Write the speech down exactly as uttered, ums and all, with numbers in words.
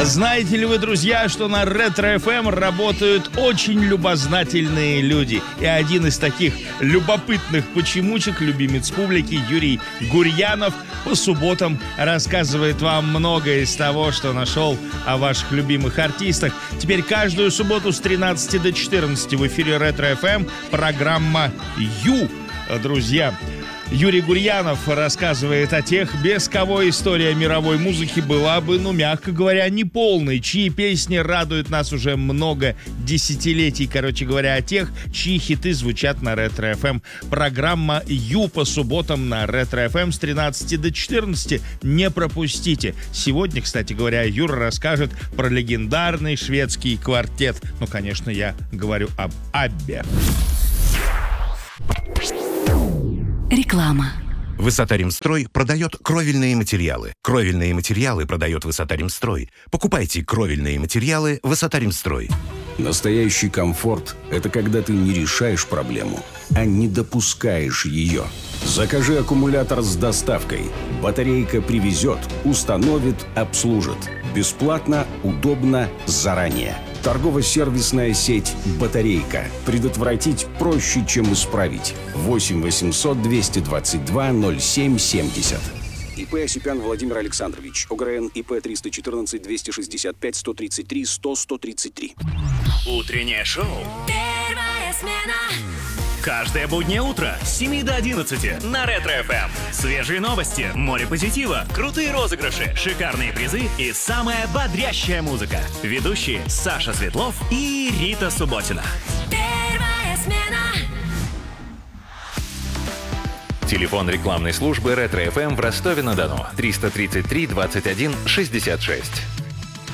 Знаете ли вы, друзья, что на Ретро-эф эм работают очень любознательные люди? И один из таких любопытных почемучек, любимец публики, Юрий Гурьянов, по субботам рассказывает вам многое из того, что нашел о ваших любимых артистах. Теперь каждую субботу с тринадцати до четырнадцати в эфире Ретро-эф эм программа «Ю». Друзья, Юрий Гурьянов рассказывает о тех, без кого история мировой музыки была бы, ну, мягко говоря, неполной, чьи песни радуют нас уже много десятилетий. Короче говоря, о тех, чьи хиты звучат на Ретро-эф эм. Программа «Ю» по субботам на Ретро-эф эм с тринадцати до четырнадцати. Не пропустите. Сегодня, кстати говоря, Юра расскажет про легендарный шведский квартет. Ну, конечно, я говорю об Аббе. Реклама. Высота-Ремстрой продает кровельные материалы. Кровельные материалы продает Высота-Ремстрой. Покупайте кровельные материалы Высота-Ремстрой. Настоящий комфорт – это когда ты не решаешь проблему, а не допускаешь ее. Закажи аккумулятор с доставкой. Батарейка привезет, установит, обслужит. Бесплатно, удобно, заранее. Торгово-сервисная сеть «Батарейка». Предотвратить проще, чем исправить. восемь восемьсот двести двадцать два ноль семь семьдесят. ИП Осипян Владимир Александрович. ОГРН ИП триста четырнадцать двести шестьдесят пять сто тридцать три сто сто тридцать три. Утреннее шоу. Первая смена. Каждое буднее утро с семи до одиннадцати на Ретро-эф эм. Свежие новости, море позитива, крутые розыгрыши, шикарные призы и самая бодрящая музыка. Ведущие Саша Светлов и Рита Субботина. Первая смена. Телефон рекламной службы Ретро-эф эм в Ростове-на-Дону триста тридцать три двадцать один шестьдесят шесть.